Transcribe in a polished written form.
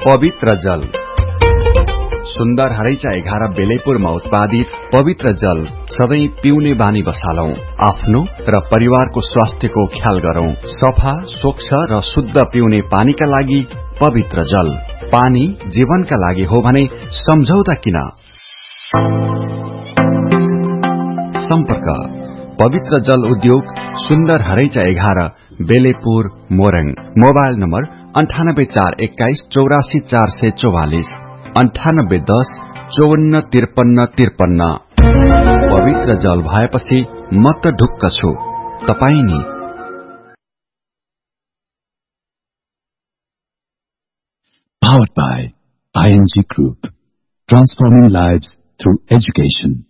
पवित्र जल। सुन्दर हरैचा 11 बेलेपुरमा उत्पादित पवित्र जल सधैं पिउने बानी बसालौं। आफ्नो र परिवारको स्वास्थ्यको ख्याल गरौं। सफा, स्वच्छ र शुद्ध पिउने पानीका लागि पवित्र जल। पानी जीवनका लागि हो भने सम्झौता किन? सम्पर्क पवित्र जल उद्योग, सुन्दर हरैचा 11 बेलेपुर मोरङ। Mobile number 9841 84 444 9810 54 53 53। पवित्र जल भएपछि म त ढुक्क छु, तपाई नि? Powered by ING Group, transforming lives through education.